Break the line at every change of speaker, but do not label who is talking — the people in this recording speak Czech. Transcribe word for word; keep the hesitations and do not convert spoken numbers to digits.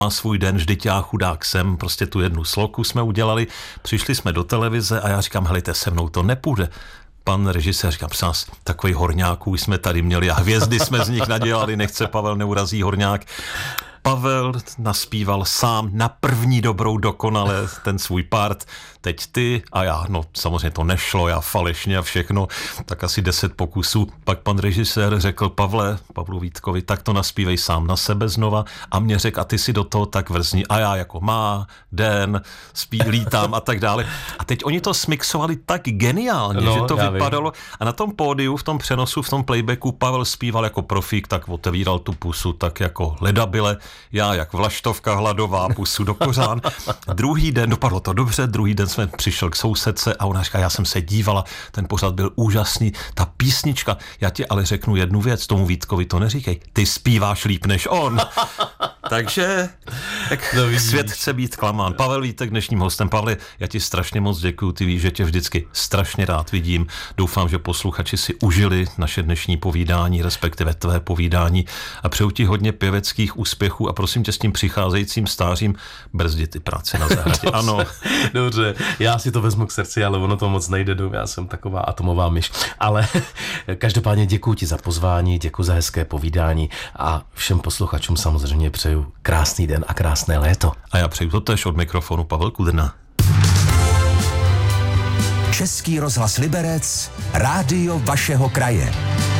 má svůj den, vždyť já chudák jsem, prostě tu jednu sloku jsme udělali, přišli jsme do televize a já říkám, helejte, se mnou to nepůjde. Pan režisér říká, přás, takový horňáků jsme tady měli a hvězdy jsme z nich nadělali, nechce Pavel, neurazí horňák. Pavel naspíval sám na první dobrou dokonale ten svůj part, teď ty a já, no samozřejmě to nešlo, já falešně a všechno, tak asi deset pokusů. Pak pan režisér řekl, Pavle, Pavlu Vítkovi, tak to naspívej sám na sebe znova a mě řekl, a ty si do toho tak vrzni a já jako má, den, spí, lítám a tak dále. A teď oni to smixovali tak geniálně, no, že to vypadalo vím. A na tom pódiu, v tom přenosu, v tom playbacku Pavel zpíval jako profík, tak otevíral tu pusu tak jako ledabile, já jak vlaštovka hladová, pusu do kořán. Druhý den, dopadlo to dobře, druhý den jsme přišel k sousedce a ona říká, já jsem se dívala, ten pořad byl úžasný, ta písnička, já ti ale řeknu jednu věc, tomu Vítkovi to neříkej, ty zpíváš líp než on. Takže tak no, svět chce být klamán. Pavel Vítek dnešním hostem. Pavle, já ti strašně moc děkuju, ty víš, že tě vždycky strašně rád vidím. Doufám, že posluchači si užili naše dnešní povídání, respektive tvé povídání a přeju ti hodně pěveckých úspěchů a prosím tě s tím přicházejícím stářím brzdit ty práce na zahradě. Ano.
Dobře, já si to vezmu k srdci, ale ono to moc nejde, já jsem taková atomová myš. Ale každopádně děkuji ti za pozvání, děkuji za hezké povídání a všem posluchačům samozřejmě přeju krásný den a krásné léto.
A já přeju to též od mikrofonu Pavel Kudrna.
Český rozhlas Liberec, rádio vašeho kraje.